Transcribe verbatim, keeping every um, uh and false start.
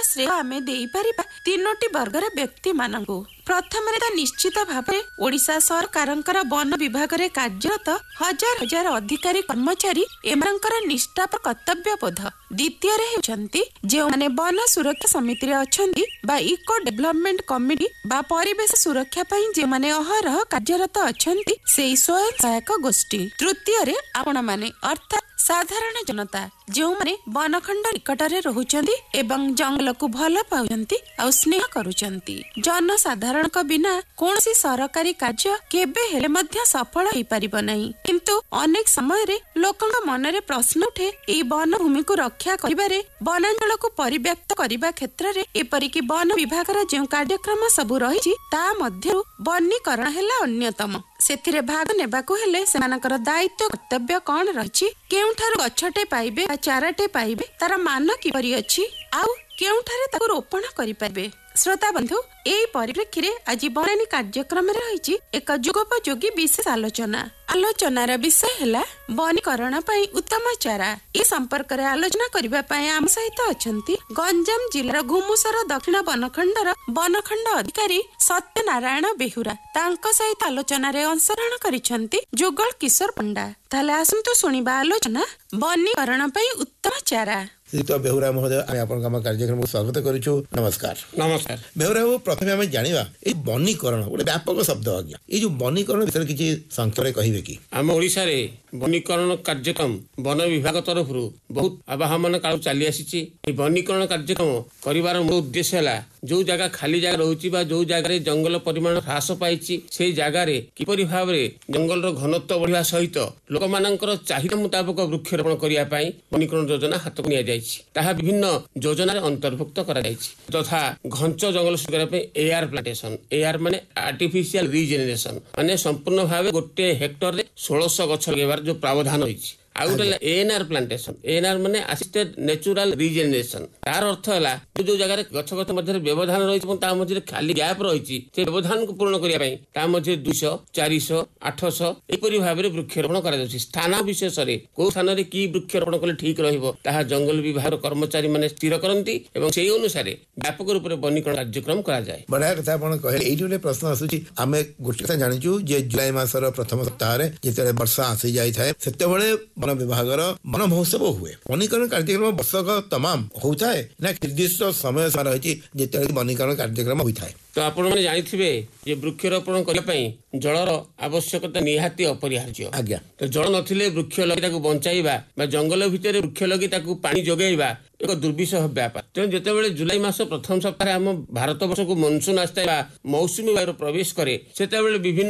ଶ୍ରେୟ ଆମେ ଦେଇପାରିବା ତିନୋଟି ବର୍ଗର ବ୍ୟକ୍ତି ମାନଙ୍କୁ। ପ୍ରଥମରେ ତ ନିଶ୍ଚିତ ଭାବରେ ଓଡ଼ିଶା ସରକାରଙ୍କର ବନ ବିଭାଗରେ କାର୍ଯ୍ୟରତ ହଜାର ହଜାର ଅଧିକାରୀ କର୍ମଚାରୀ ଏମାନଙ୍କର ନିଷ୍ଠାପ କର୍ତ୍ତବ୍ୟବୋଧ। ଦ୍ୱିତୀୟରେ ହେଉଛନ୍ତି ଯେଉଁମାନେ ବନ ସୁରକ୍ଷା ସମିତିରେ ଅଛନ୍ତି ବା ଇକୋ ଡେଭଲପମେଣ୍ଟ କମିଟି ବା ପରିବେଶ ସୁରକ୍ଷା ପାଇଁ ଯେଉଁମାନେ ଅହରହ କାର୍ଯ୍ୟରତ ଅଛନ୍ତି ସେହି ସ୍ୱୟଂ ସହାୟକ ଗୋଷ୍ଠୀ। ତୃତୀୟରେ ଆପଣମାନେ ଅର୍ଥାତ୍ ସାଧାରଣ ଜନତା ଯେଉଁମାନେ ବନଖଣ୍ଡ ନିକଟରେ ରହୁଛନ୍ତି ଏବଂ ଜଙ୍ଗଲକୁ ଭଲ ପାଉଛନ୍ତି ଆଉ ସ୍ନେହ କରୁଛନ୍ତି। ଜନସାଧାରଣଙ୍କ ବିନା କୌଣସି ସରକାରୀ କାର୍ଯ୍ୟ କେବେ ହେଲେ ମଧ୍ୟ ସଫଳ ହେଇପାରିବ ନାହିଁ। କିନ୍ତୁ ଅନେକ ସମୟରେ ଲୋକଙ୍କ ମନରେ ପ୍ରଶ୍ନ ଉଠେ ଏହି ବନ ଭୂମିକୁ ରକ୍ଷା କରିବାରେ ବନାଞ୍ଚଳକୁ ପରିବ୍ୟାପ୍ତ କରିବା କ୍ଷେତ୍ରରେ ଏପରିକି ବନ ବିଭାଗର ଯେଉଁ କାର୍ଯ୍ୟକ୍ରମ ସବୁ ରହିଛି ତା ମଧ୍ୟରୁ ବନୀକରଣ ହେଲା ଅନ୍ୟତମ। ସେଥିରେ ଭାଗ ନେବାକୁ ହେଲେ ସେମାନଙ୍କର ଦାୟିତ୍ୱ କର୍ତ୍ତବ୍ୟ କଣ ରହିଛି, କେଉଁଠାରୁ ଗଛଟେ ପାଇବେ ବା ଚାରାଟେ ପାଇବେ, ତାର ମାନ କିପରି ଅଛି, ଆଉ କେଉଁଠାରେ ତାକୁ ରୋପଣ କରିପାରିବେ। ଶ୍ରୋତା ବନ୍ଧୁ, ଏହି ପରିପ୍ରେକ୍ଷୀରେ ଆଜି ବନାନୀ କାର୍ଯ୍ୟକ୍ରମରେ ରହିଛି ଏକ ଯୁଗୋପଯୋଗୀ ବିଶେଷ ଆଲୋଚନା। ଆଲୋଚନାର ବିଷୟ ହେଲା ବନୀକରଣ ପାଇଁ ଉତ୍ତମ ଚାରା। ଏ ସମ୍ପର୍କରେ ଆଲୋଚନା କରିବା ପାଇଁ ଆମ ସହିତ ଅଛନ୍ତି ଗଞ୍ଜାମ ଜିଲ୍ଲାର ଘୁମୁସର ଦକ୍ଷିଣ ବନଖଣ୍ଡର ବନଖଣ୍ଡ ଅଧିକାରୀ ସତ୍ୟନାରାୟଣ ବେହୁରା। ତାଙ୍କ ସହିତ ଆଲୋଚନାରେ ଅଂଶଗ୍ରହଣ କରିଛନ୍ତି ଯୁଗଳ କିଶୋର ପଣ୍ଡା। ତାହେଲେ ଆସନ୍ତୁ ଶୁଣିବା ଆଲୋଚନା ବନୀକରଣ ପାଇଁ ଉତ୍ତମ ଚାରା। ଶ୍ରୀଯୁକ୍ତ ବେହୁରା ମହୋଦୟ, ଆମେ ଆପଣଙ୍କ ଆମ କାର୍ଯ୍ୟକ୍ରମକୁ ସ୍ୱାଗତ କରୁଛୁ। ନମସ୍କାର। ନମସ୍କାର। ବେହୁରା ବାବୁ, ପ୍ରଥମେ ଆମେ ଜାଣିବା ଏଇ ବନୀକରଣ ଗୋଟେ ବ୍ୟାପକ ଶବ୍ଦ ଆଜ୍ଞା। ଏଇ ଯୋଉ ବନୀକରଣ ବିଷୟରେ କିଛି ସଂକ୍ଷେପରେ କହିବେ କି? ଆମ ଓଡ଼ିଶାରେ ବନୀକରଣ କାର୍ଯ୍ୟକ୍ରମ ବନ ବିଭାଗ ତରଫରୁ ବହୁତ ଆବାହମାନ କାଳ ଚାଲି ଆସିଛି। ଏହି ବନୀକରଣ କାର୍ଯ୍ୟକ୍ରମ କରିବାର ମୂଳ ଉଦ୍ଦେଶ୍ୟ ହେଲା ଯୋଉ ଜାଗା ଖାଲି ଜାଗା ରହୁଛି ବା ଯୋଉ ଜାଗାରେ ଜଙ୍ଗଲ ପରିମାଣ ହ୍ରାସ ପାଇଛି ସେଇ ଜାଗାରେ କିପରି ଭାବରେ ଜଙ୍ଗଲର ଘନତ୍ୱ ବଢିବା ସହିତ ଲୋକମାନଙ୍କର ଚାହିଦା ମୁତାବକ ବୃକ୍ଷରୋପଣ କରିବା ପାଇଁ ବନୀକରଣ ଯୋଜନା ହାତକୁ ନିଆଯାଇଛି। ତାହା ବିଭିନ୍ନ ଯୋଜନାରେ ଅନ୍ତର୍ଭୁକ୍ତ କରାଯାଇଛି, ଯଥା ଘଞ୍ଚ ଜଙ୍ଗଲ ସୃଷ୍ଟି କରିବା ପାଇଁ ଏଆର୍ ପ୍ଲାଣ୍ଟେସନ। ଏଆର୍ ମାନେ ଆର୍ଟିଫିସିଆଲ ରିଜେନେରେସନ, ମାନେ ସମ୍ପୂର୍ଣ୍ଣ ଭାବେ ଗୋଟେ ହେକ୍ଟରରେ ଷୋଳଶହ ଗଛ ଲଗାଇବାର ଯୋଉ ପ୍ରାବଧାନ ରହିଛି। ଆଉ ଗୋଟେ ହେଲା ଏଏନଆର୍ ପ୍ଲାଣ୍ଟେସନ। ଏଏନଆର୍ ମାନେ ଆସିଷ୍ଟେଡ ନ୍ୟାଚୁରାଲ ରିଜେନେରେସନ। ତାର ଅର୍ଥ ହେଲା ଯୋଉ ଜାଗାରେ ଗଛ ଗଛ ମଧ୍ୟରେ ବ୍ୟବଧାନ ରହିଛି ଏବଂ ତା ମଧ୍ୟରେ ଖାଲି ଗ୍ୟାପ ରହିଛି, ସେ ବ୍ୟବଧାନକୁ ପୂରଣ କରିବା ପାଇଁ ତା ମଧ୍ୟରେ ଦୁଇଶହ ଚାରିଶହ ଆଠଶହ ଏପରି ଭାବରେ ବୃକ୍ଷରୋପଣ କରାଯାଉଛି। ସ୍ଥାନ ବିଶେଷରେ କୋଉ ସ୍ଥାନରେ କି ବୃକ୍ଷରୋପଣ କଲେ ଠିକ ରହିବ ତାହା ଜଙ୍ଗଲ ବିଭାଗର କର୍ମଚାରୀ ମାନେ ସ୍ଥିର କରନ୍ତି ଏବଂ ସେହି ଅନୁସାରେ ବ୍ୟାପକ ରୂପରେ ବନୀକରଣ କାର୍ଯ୍ୟକ୍ରମ କରାଯାଏ। ବଢିଆ କଥା ଆପଣ କହିଲେ। ଏଇଠି ଗୋଟେ ପ୍ରଶ୍ନ ଆସୁଛି। ଆମେ ଗୋଟେ କଥା ଜାଣିଛୁ ଯେ ଜୁଲାଇ ମାସର ପ୍ରଥମ ସପ୍ତାହରେ ଯେତେବେଳେ ବର୍ଷା ଆସି ଯାଇଥାଏ ସେତେବେଳେ ବନ ବିଭାଗର ବନ ମହୋତ୍ସବ ହୁଏ। ବନୀକରଣ କାର୍ଯ୍ୟକ୍ରମ ବର୍ଷକ ତମାମ ହଉଥାଏ ନା ନିର୍ଦ୍ଦିଷ୍ଟ ସମୟ ସୀମା ରହିଛି ଯେତେବେଳେ ବନୀକରଣ କାର୍ଯ୍ୟକ୍ରମ ହୋଇଥାଏ? ତ ଆପଣମାନେ ଜାଣିଥିବେ ଯେ ବୃକ୍ଷରୋପଣ କରିବା ପାଇଁ ଜଳର ଆବଶ୍ୟକତା ନିହାତି ଅପରିହାର୍ଯ୍ୟ। ଆଜ୍ଞା। ତ ଜଳ ନଥିଲେ ବୃକ୍ଷ ଲଗେଇ ତାକୁ ବଞ୍ଚାଇବା ବା ଜଙ୍ଗଲ ଭିତରେ ବୃକ୍ଷ ଲଗେଇ ତାକୁ ପାଣି ଯୋଗାଇବା ଏକ ଦୁର୍ବିଷହ ବ୍ୟାପାର। ତେଣୁ ଯେତେବେଳେ ଜୁଲାଇ ମାସ ପ୍ରଥମ ସପ୍ତାହରେ ଆମ ଭାରତ ବର୍ଷକୁ ମନସୁନ ଆସିଥାଏ ବା ମୌସୁମୀ ବାୟୁର ପ୍ରବେଶ କରେ ସେତେବେଳେ ବିଭିନ୍ନ